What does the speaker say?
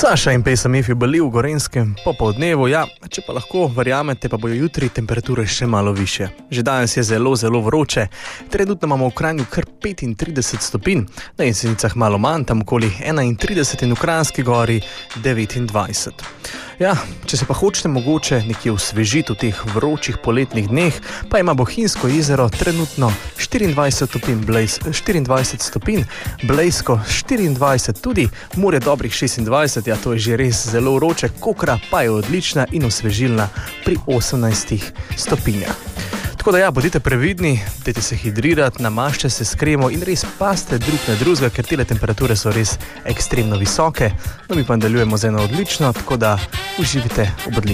Saša in pesem If You Believe v Gorenjskem popoldnevu, ja, če pa lahko verjamete, pa bojo jutri temperature še malo više. Že danes je zelo, zelo vroče, trenutno imamo v Kranju kar 35 stopinj, na Jesenicah malo manj, tam okoli 31 in v Kranjski gori 29. Ja, če se pa hočete mogoče nekje osvežiti v teh vročih poletnih dneh, pa ima Bohinjsko jezero trenutno 24 stopinj, Blejsko 24 tudi, Mure dobrih 26, ja, to je že res zelo vroče, Kokra pa je odlična in osvežilna pri 18 stopinjah. Tako da ja, bodite previdni, dajte se hidrirati, namaščite se s kremo in res paste drug na drugega, ker tele temperature so res ekstremno visoke. No, mi pa nadaljujemo z eno odlično, tako da uživite ob odličnosti.